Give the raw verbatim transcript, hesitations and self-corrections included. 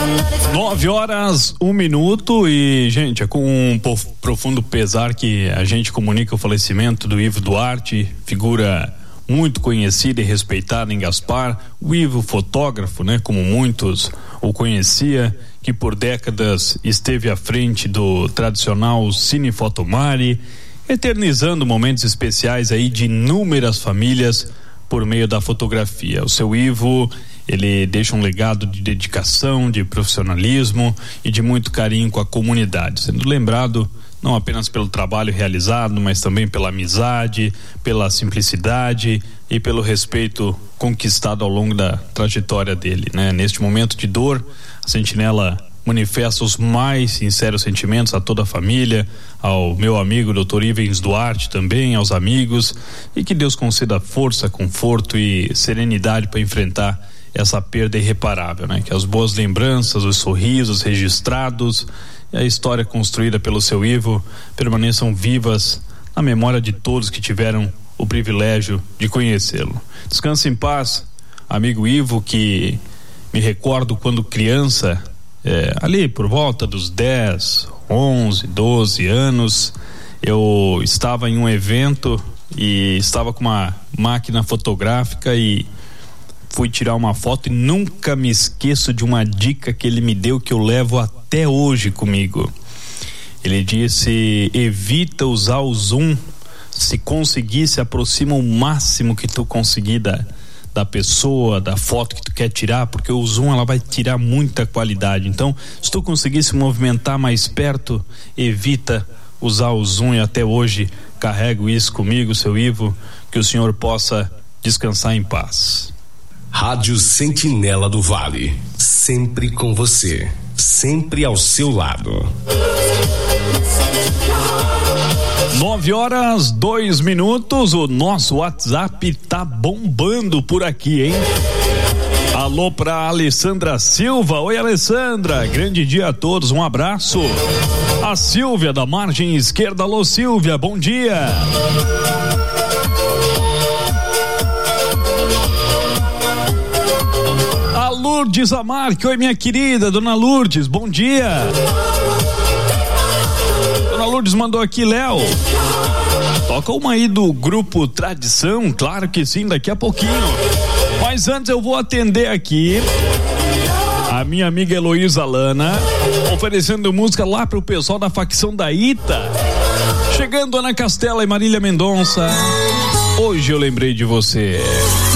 Nove horas, um minuto e, gente, é com um profundo pesar que a gente comunica o falecimento do Ivo Duarte, figura muito conhecida e respeitada em Gaspar. O Ivo, fotógrafo, né, como muitos o conhecia, que por décadas esteve à frente do tradicional Cine Fotomari, eternizando momentos especiais aí de inúmeras famílias por meio da fotografia. O seu Ivo, ele deixa um legado de dedicação, de profissionalismo e de muito carinho com a comunidade, sendo lembrado não apenas pelo trabalho realizado, mas também pela amizade, pela simplicidade e pelo respeito conquistado ao longo da trajetória dele, né? Neste momento de dor, a Sentinela manifesta os mais sinceros sentimentos a toda a família, ao meu amigo doutor Ivens Duarte também, aos amigos, e que Deus conceda força, conforto e serenidade para enfrentar essa perda irreparável, né? Que as boas lembranças, os sorrisos registrados e a história construída pelo seu Ivo permaneçam vivas na memória de todos que tiveram o privilégio de conhecê-lo. Descanse em paz, amigo Ivo, que me recordo quando criança, é, ali por volta dos dez, onze, doze anos, eu estava em um evento e estava com uma máquina fotográfica e fui tirar uma foto e nunca me esqueço de uma dica que ele me deu que eu levo até hoje comigo. Ele disse: evita usar o zoom, se conseguir, se aproxima o máximo que tu conseguir da, da pessoa, da foto que tu quer tirar, porque o zoom ela vai tirar muita qualidade. Então, se tu conseguir se movimentar mais perto, evita usar o zoom, e até hoje carrego isso comigo, seu Ivo, que o senhor possa descansar em paz. Rádio Sentinela do Vale, sempre com você, sempre ao seu lado. Nove horas, dois minutos, o nosso WhatsApp tá bombando por aqui, hein? Alô pra Alessandra Silva. Oi, Alessandra, grande dia a todos, um abraço. A Silvia da margem esquerda. Alô, Silvia, bom dia. Lourdes Amarque, oi minha querida dona Lourdes, bom dia. Dona Lourdes mandou aqui: Léo, toca uma aí do grupo Tradição. Claro que sim, daqui a pouquinho, mas antes eu vou atender aqui a minha amiga Heloísa Lana, oferecendo música lá pro pessoal da facção da Ita. Chegando Ana Castela e Marília Mendonça, hoje eu lembrei de você.